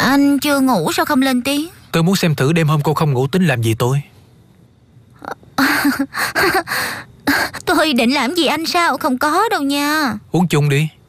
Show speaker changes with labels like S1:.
S1: Anh chưa ngủ sao không lên tiếng?
S2: Tôi muốn xem thử đêm hôm cô không ngủ tính làm gì tôi.
S1: Tôi định làm gì anh sao? Không có đâu nha.
S2: Uống chung đi.